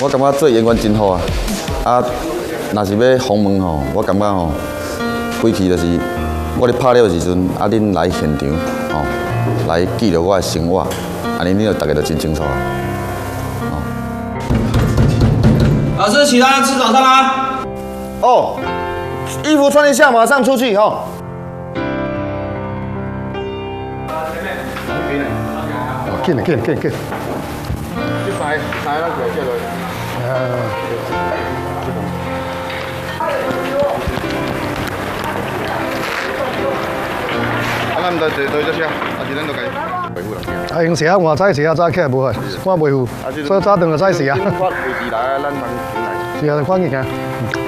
我感觉做演员真好啊！啊，若是要访问吼，我感觉吼，规期就是我咧拍了时阵，啊，恁来现场吼，来记录我的生活，安尼恁就大家就真清楚啊。 老师，起来吃早餐啦！ 哦，衣服穿一下，马上出去哈。 紧了，紧。 去晒那个这个。咱唔得坐对只车，啊是咱就该维护啦。 啊，用时啊，换早时啊，早起来无看，我维护，所以早顿就早时啊。 我位置来，咱通进来。 是啊，赶紧行。